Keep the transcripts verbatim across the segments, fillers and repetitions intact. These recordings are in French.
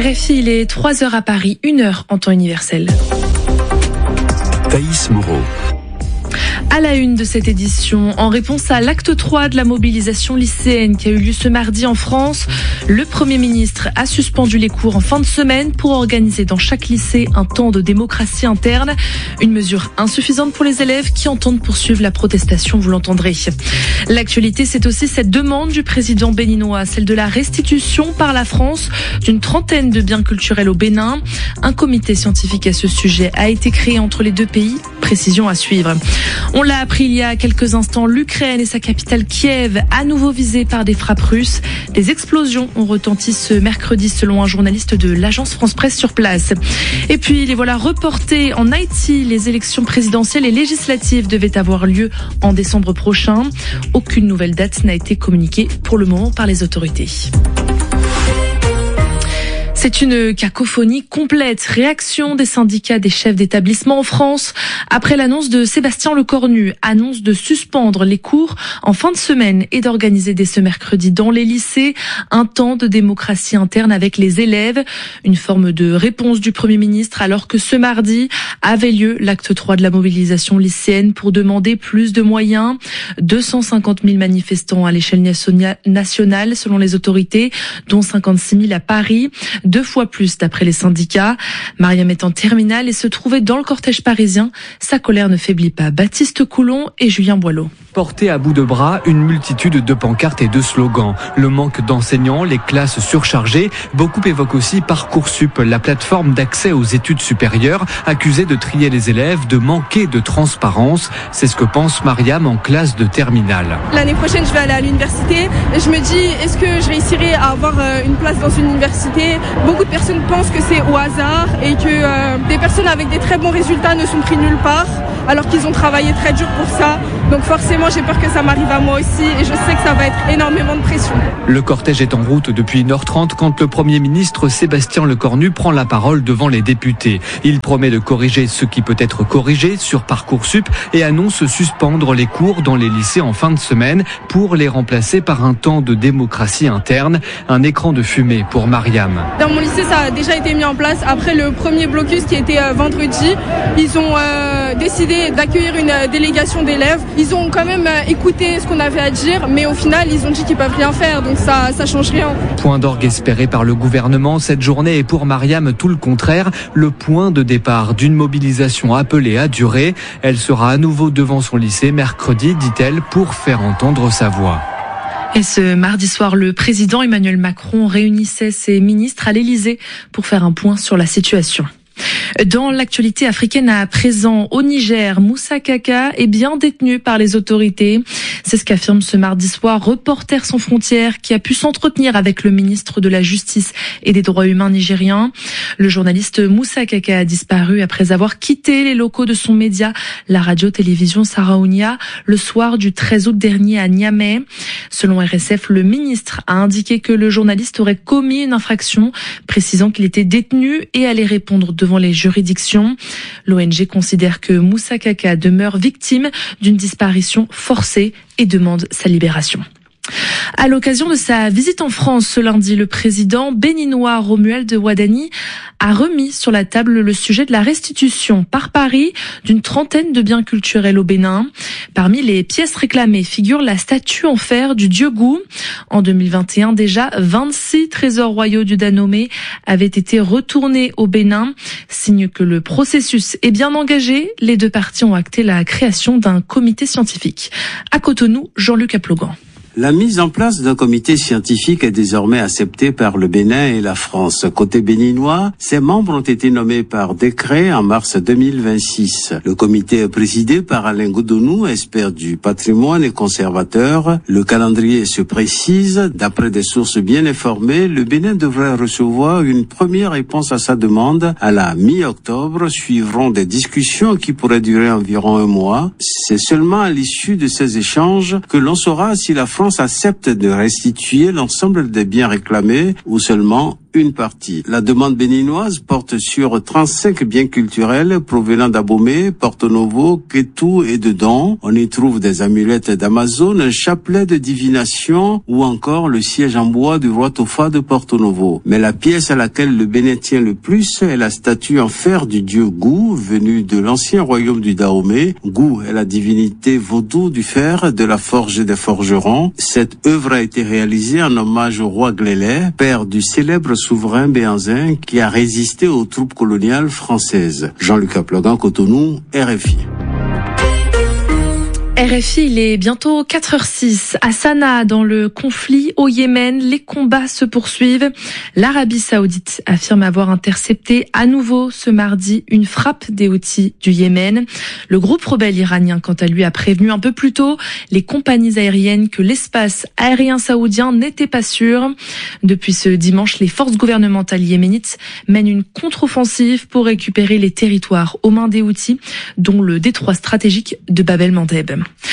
R F I, il est trois heures à Paris, une heure en temps universel. Thaïs Moreau. À la une de cette édition, en réponse à l'acte trois de la mobilisation lycéenne qui a eu lieu ce mardi en France, le Premier ministre a suspendu les cours en fin de semaine pour organiser dans chaque lycée un temps de démocratie interne. Une mesure insuffisante pour les élèves qui entendent poursuivre la protestation, vous l'entendrez. L'actualité, c'est aussi cette demande du président béninois, celle de la restitution par la France d'une trentaine de biens culturels au Bénin. Un comité scientifique à ce sujet a été créé entre les deux pays. Précision à suivre. On l'a appris il y a quelques instants, l'Ukraine et sa capitale Kiev à nouveau visées par des frappes russes. Des explosions ont retenti ce mercredi selon un journaliste de l'agence France-Presse sur place. Et puis les voilà reportés en Haïti. Les élections présidentielles et législatives devaient avoir lieu en décembre prochain. Aucune nouvelle date n'a été communiquée pour le moment par les autorités. C'est une cacophonie complète. Réaction des syndicats des chefs d'établissement en France après l'annonce de Sébastien Lecornu, annonce de suspendre les cours en fin de semaine et d'organiser dès ce mercredi dans les lycées un temps de démocratie interne avec les élèves. Une forme de réponse du Premier ministre alors que ce mardi avait lieu l'acte trois de la mobilisation lycéenne pour demander plus de moyens. deux cent cinquante mille manifestants à l'échelle nationale selon les autorités, dont cinquante-six mille à Paris. Deux fois plus d'après les syndicats. Mariam est en terminale et se trouvait dans le cortège parisien. Sa colère ne faiblit pas. Baptiste Coulon et Julien Boileau. Portés à bout de bras, une multitude de pancartes et de slogans. Le manque d'enseignants, les classes surchargées. Beaucoup évoquent aussi Parcoursup, la plateforme d'accès aux études supérieures, accusée de trier les élèves, de manquer de transparence. C'est ce que pense Mariam en classe de terminale. L'année prochaine, je vais aller à l'université et je me dis, est-ce que je réussirai à avoir une place dans une université ? Beaucoup de personnes pensent que c'est au hasard et que euh, des personnes avec des très bons résultats ne sont pris nulle part alors qu'ils ont travaillé très dur pour ça. Donc forcément, j'ai peur que ça m'arrive à moi aussi et je sais que ça va être énormément de pression. Le cortège est en route depuis une heure trente quand le Premier ministre Sébastien Lecornu prend la parole devant les députés. Il promet de corriger ce qui peut être corrigé sur Parcoursup et annonce suspendre les cours dans les lycées en fin de semaine pour les remplacer par un temps de démocratie interne, un écran de fumée pour Mariam. Dans mon lycée, ça a déjà été mis en place. Après le premier blocus qui était euh, vendredi, ils ont euh, décidé d'accueillir une euh, délégation d'élèves. Ils ont quand même euh, écouté ce qu'on avait à dire, mais au final, ils ont dit qu'ils peuvent rien faire, donc ça, ça change rien. Point d'orgue espéré par le gouvernement, cette journée est pour Mariam tout le contraire, le point de départ d'une mobilisation appelée à durer. Elle sera à nouveau devant son lycée mercredi, dit-elle, pour faire entendre sa voix. Et ce mardi soir, le président Emmanuel Macron réunissait ses ministres à l'Élysée pour faire un point sur la situation. Dans l'actualité africaine à présent, au Niger, Moussa Kaka est bien détenu par les autorités. C'est ce qu'affirme ce mardi soir Reporters sans frontières qui a pu s'entretenir avec le ministre de la Justice et des Droits humains nigérien. Le journaliste Moussa Kaka a disparu après avoir quitté les locaux de son média, la radio-télévision Saraounia, le soir du treize août dernier à Niamey. Selon R S F, le ministre a indiqué que le journaliste aurait commis une infraction, précisant qu'il était détenu et allait répondre devant les juridictions. L'O N G considère que Moussa Kaka demeure victime d'une disparition forcée et demande sa libération. À l'occasion de sa visite en France ce lundi, le président béninois Romuald Wadani a remis sur la table le sujet de la restitution par Paris d'une trentaine de biens culturels au Bénin. Parmi les pièces réclamées figure la statue en fer du dieu Gou. En deux mille vingt et un, déjà, vingt-six trésors royaux du Dahomey avaient été retournés au Bénin. Signe que le processus est bien engagé, les deux parties ont acté la création d'un comité scientifique. À Cotonou, Jean-Luc Aplogan. La mise en place d'un comité scientifique est désormais acceptée par le Bénin et la France. Côté béninois, ses membres ont été nommés par décret en mars deux mille vingt-six. Le comité est présidé par Alain Goudounou, expert du patrimoine et conservateur. Le calendrier se précise. D'après des sources bien informées, le Bénin devrait recevoir une première réponse à sa demande à la mi-octobre. Suivront des discussions qui pourraient durer environ un mois. C'est seulement à l'issue de ces échanges que l'on saura si la France accepte de restituer l'ensemble des biens réclamés ou seulement une partie. La demande béninoise porte sur trente-cinq biens culturels provenant d'Abomey, Porto Novo, Kétou et Dedans. On y trouve des amulettes d'Amazon, un chapelet de divination ou encore le siège en bois du roi Tofa de Porto Novo. Mais la pièce à laquelle le Bénin tient le plus est la statue en fer du dieu Gou, venu de l'ancien royaume du Dahomey. Gou est la divinité vaudou du fer, de la forge des forgerons. Cette œuvre a été réalisée en hommage au roi Glélé, père du célèbre souverain béanzin qui a résisté aux troupes coloniales françaises. Jean-Luc Aplogan, Cotonou, R F I. R F I, il est bientôt quatre heures six. À Sanaa, dans le conflit au Yémen, les combats se poursuivent. L'Arabie Saoudite affirme avoir intercepté à nouveau ce mardi une frappe des Houthis du Yémen. Le groupe rebelle iranien, quant à lui, a prévenu un peu plus tôt les compagnies aériennes que l'espace aérien saoudien n'était pas sûr. Depuis ce dimanche, les forces gouvernementales yéménites mènent une contre-offensive pour récupérer les territoires aux mains des Houthis, dont le détroit stratégique de Bab el-Mandeb.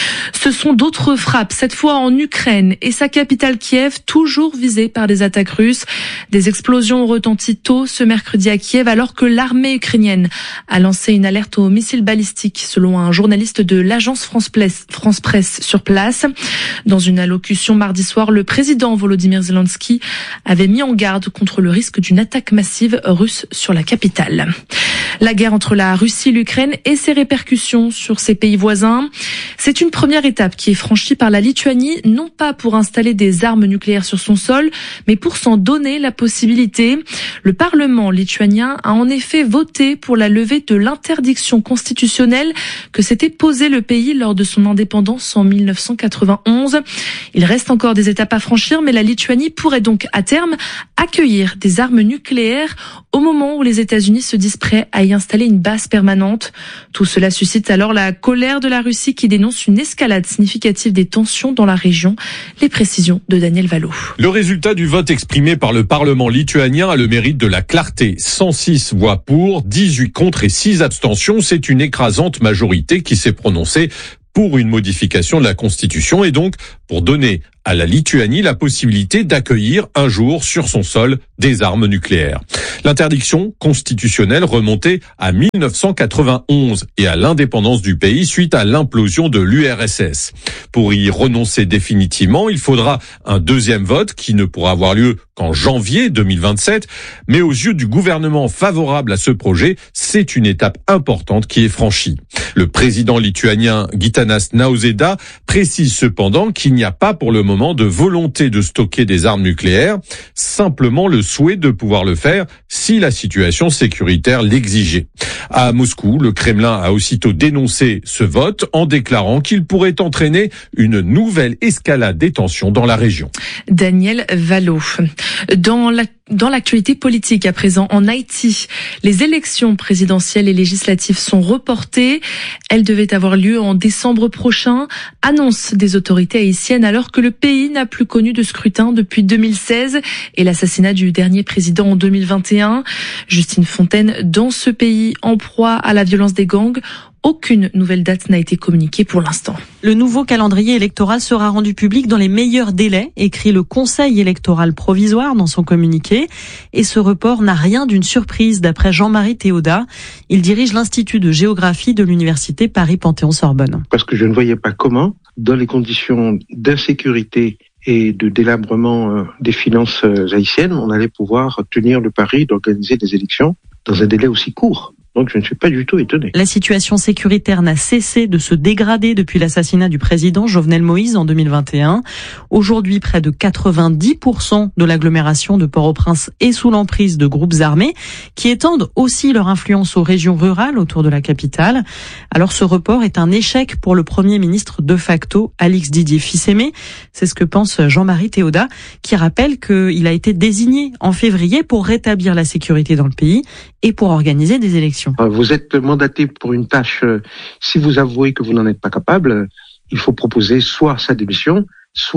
Ce sont d'autres frappes, cette fois en Ukraine et sa capitale Kiev, toujours visée par des attaques russes. Des explosions ont retenti tôt ce mercredi à Kiev, alors que l'armée ukrainienne a lancé une alerte aux missiles balistiques, selon un journaliste de l'agence France Presse, France Presse sur place. Dans une allocution mardi soir, le président Volodymyr Zelensky avait mis en garde contre le risque d'une attaque massive russe sur la capitale. La guerre entre la Russie et l'Ukraine et ses répercussions sur ses pays voisins. C'est une première étape qui est franchie par la Lituanie, non pas pour installer des armes nucléaires sur son sol, mais pour s'en donner la possibilité. Le Parlement lituanien a en effet voté pour la levée de l'interdiction constitutionnelle que s'était posée le pays lors de son indépendance en mille neuf cent quatre-vingt-onze. Il reste encore des étapes à franchir, mais la Lituanie pourrait donc à terme accueillir des armes nucléaires au moment où les États-Unis se disent prêts à y installer une base permanente. Tout cela suscite alors la colère de la Russie qui dénonce une escalade significative des tensions dans la région. Les précisions de Daniel Valo. Le résultat du vote exprimé par le Parlement lituanien a le mérite de la clarté. cent six voix pour, dix-huit contre et six abstentions. C'est une écrasante majorité qui s'est prononcée pour une modification de la Constitution et donc pour donner à la Lituanie la possibilité d'accueillir un jour sur son sol des armes nucléaires. L'interdiction constitutionnelle remontait à mille neuf cent quatre-vingt-onze et à l'indépendance du pays suite à l'implosion de l'U R S S. Pour y renoncer définitivement, il faudra un deuxième vote qui ne pourra avoir lieu qu'en janvier deux mille vingt-sept. Mais aux yeux du gouvernement favorable à ce projet, c'est une étape importante qui est franchie. Le président lituanien Gitanas Nausėda précise cependant qu'il n'y a pas pour le moment de volonté de stocker des armes nucléaires, simplement le souhait de pouvoir le faire si la situation sécuritaire l'exigeait. À Moscou, le Kremlin a aussitôt dénoncé ce vote en déclarant qu'il pourrait entraîner une nouvelle escalade des tensions dans la région. Daniel Valo. Dans la Dans l'actualité politique à présent, en Haïti, les élections présidentielles et législatives sont reportées. Elles devaient avoir lieu en décembre prochain, annonce des autorités haïtiennes alors que le pays n'a plus connu de scrutin depuis deux mille seize et l'assassinat du dernier président en deux mille vingt et un. Justine Fontaine, dans ce pays en proie à la violence des gangs, aucune nouvelle date n'a été communiquée pour l'instant. Le nouveau calendrier électoral sera rendu public dans les meilleurs délais, écrit le Conseil électoral provisoire dans son communiqué. Et ce report n'a rien d'une surprise, d'après Jean-Marie Théodat. Il dirige l'Institut de géographie de l'Université Paris-Panthéon-Sorbonne. Parce que je ne voyais pas comment, dans les conditions d'insécurité et de délabrement des finances haïtiennes, on allait pouvoir tenir le pari d'organiser des élections dans un délai aussi court. Donc je ne suis pas du tout étonné. La situation sécuritaire n'a cessé de se dégrader depuis l'assassinat du président Jovenel Moïse en deux mille vingt et un. Aujourd'hui, près de quatre-vingt-dix pour cent de l'agglomération de Port-au-Prince est sous l'emprise de groupes armés qui étendent aussi leur influence aux régions rurales autour de la capitale. Alors ce report est un échec pour le Premier ministre de facto, Alix Didier Fils-Aimé. C'est ce que pense Jean-Marie Théodat, qui rappelle qu'il a été désigné en février pour rétablir la sécurité dans le pays et pour organiser des élections. Vous êtes mandaté pour une tâche. Si vous avouez que vous n'en êtes pas capable, il faut proposer soit sa démission, soit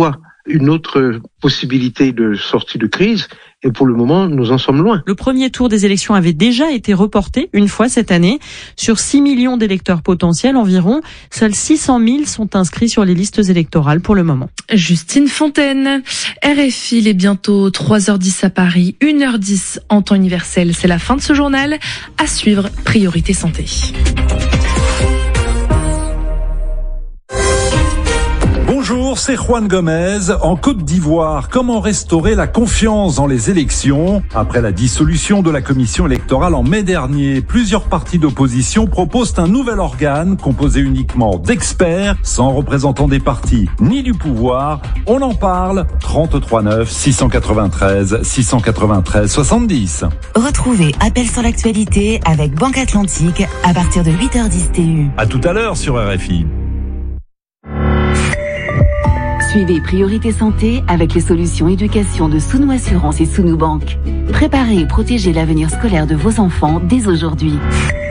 une autre possibilité de sortie de crise. Et pour le moment, nous en sommes loin. Le premier tour des élections avait déjà été reporté une fois cette année. Sur six millions d'électeurs potentiels environ, seuls six cent mille sont inscrits sur les listes électorales pour le moment. Justine Fontaine, R F I, il est bientôt trois heures dix à Paris, une heure dix en temps universel. C'est la fin de ce journal. À suivre, Priorité Santé. Bonjour, c'est Juan Gomez. En Côte d'Ivoire, comment restaurer la confiance dans les élections? Après la dissolution de la commission électorale en mai dernier, plusieurs partis d'opposition proposent un nouvel organe composé uniquement d'experts, sans représentants des partis ni du pouvoir. On en parle. trente-trois neuf, six cent quatre-vingt-treize, six cent quatre-vingt-treize, soixante-dix. Retrouvez Appel sur l'actualité avec Banque Atlantique à partir de huit heures dix T U. À tout à l'heure sur R F I. Suivez Priorité Santé avec les solutions éducation de Sounou Assurance et Sounou Banque. Préparez et protégez l'avenir scolaire de vos enfants dès aujourd'hui.